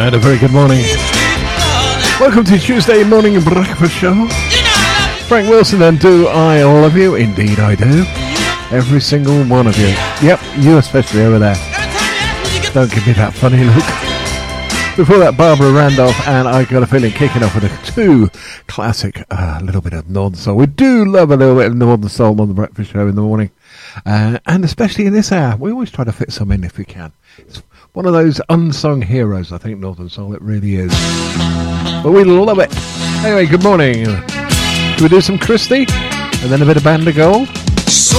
And a very good morning. Welcome to Tuesday morning breakfast show. Frank Wilson and Do I Love You? Indeed I do. Every single one of you. Yep, you especially over there. Don't give me that funny look. Before that, Barbara Randolph and I Got a Feeling kicking off with a two classic, little bit of Northern Soul. We do love a little bit of Northern Soul on the breakfast show in the morning. And especially in this hour, we always try to fit some in if we can. It's one of those unsung heroes, I think, Northern Soul, it really is. But we love it. Anyway, good morning. Should we do some Christie? And then a bit of Band of Gold? So